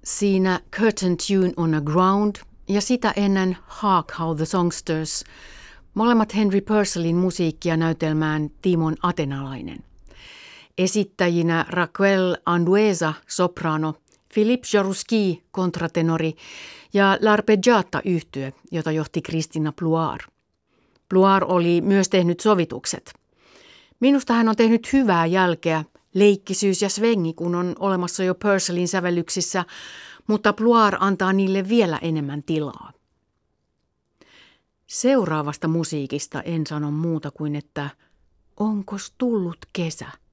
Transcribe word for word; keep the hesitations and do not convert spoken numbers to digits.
Siinä Curtain Tune on a Ground ja sitä ennen Hark How the Songsters, molemmat Henry Purcellin musiikkia näytelmään Timon Atenalainen. Esittäjinä Raquel Andueza, soprano, Philippe Jarouski, kontratenori ja L'Arpeggiata-yhtye, jota johti Christina Pluar. Pluar oli myös tehnyt sovitukset. Minusta hän on tehnyt hyvää jälkeä, leikkisyys ja svengi, kun on olemassa jo Purcellin sävellyksissä, mutta Pluar antaa niille vielä enemmän tilaa. Seuraavasta musiikista en sano muuta kuin, että onkos tullut kesä?